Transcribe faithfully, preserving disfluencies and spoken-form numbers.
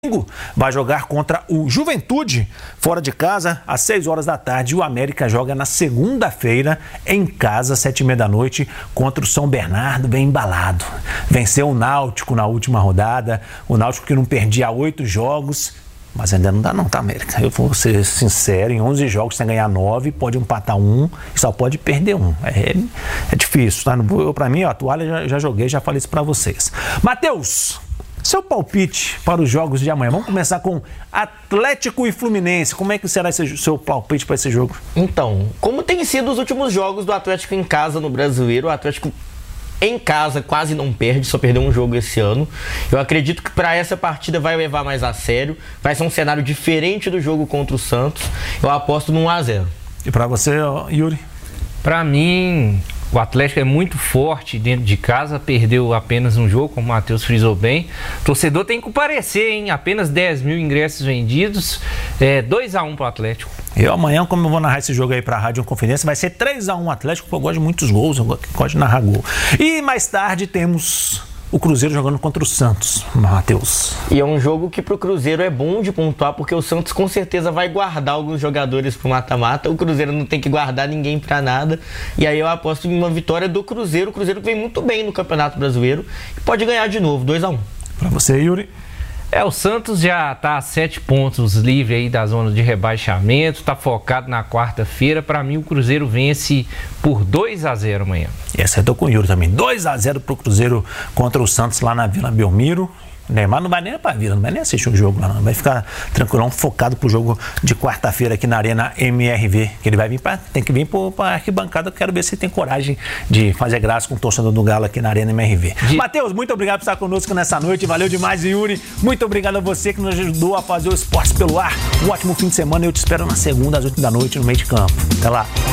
Vai jogar contra o Juventude, fora de casa, às seis horas da tarde. O América joga na segunda-feira, em casa, sete e meia da noite, contra o São Bernardo, bem embalado. Venceu o Náutico na última rodada, o Náutico que não perdia oito jogos, mas ainda não dá não, tá, América? Eu vou ser sincero, em onze jogos sem ganhar nove, pode empatar um e só pode perder um. É, é difícil, tá? Eu, pra mim, ó, a toalha já, já joguei, já falei isso pra vocês. Matheus, seu palpite para os jogos de amanhã. Vamos começar com Atlético e Fluminense. Como é que será esse seu palpite para esse jogo? Então, como tem sido os últimos jogos do Atlético em casa no Brasileiro, o Atlético em casa quase não perde, só perdeu um jogo esse ano. Eu acredito que para essa partida vai levar mais a sério. Vai ser um cenário diferente do jogo contra o Santos. Eu aposto no um a zero. E para você, Yuri? Para mim, o Atlético é muito forte dentro de casa, perdeu apenas um jogo, como o Matheus frisou bem. O torcedor tem que comparecer, hein? Apenas dez mil ingressos vendidos, é, dois a um para o Atlético. Eu amanhã, como eu vou narrar esse jogo aí para a Rádio Confidência, vai ser três a um Atlético, porque eu gosto de muitos gols, eu gosto de narrar gol. E mais tarde temos o Cruzeiro jogando contra o Santos, Matheus. E é um jogo que pro Cruzeiro é bom de pontuar, porque o Santos com certeza vai guardar alguns jogadores pro mata-mata. O Cruzeiro não tem que guardar ninguém pra nada. E aí eu aposto em uma vitória do Cruzeiro. O Cruzeiro vem muito bem no Campeonato Brasileiro e pode ganhar de novo, dois a um. Pra você, Yuri? É, o Santos já está a sete pontos livre aí da zona de rebaixamento, está focado na quarta-feira. Para mim, o Cruzeiro vence por dois a zero amanhã. E acertou com o Yuri também. dois a zero pro Cruzeiro contra o Santos lá na Vila Belmiro. Neymar não vai nem pra Vila, não vai nem assistir o jogo lá, não. Vai ficar tranquilão, focado pro jogo de quarta-feira aqui na Arena M R V. Que ele vai vir pra, tem que vir pro, pra arquibancada. Eu quero ver se ele tem coragem de fazer graça com o torcedor do Galo aqui na Arena M R V. De... Matheus, muito obrigado por estar conosco nessa noite. Valeu demais, Yuri. Muito obrigado a você que nos ajudou a fazer o Esporte pelo Ar. Um ótimo fim de semana. Eu te espero na segunda às oito da noite no meio de campo. Até lá.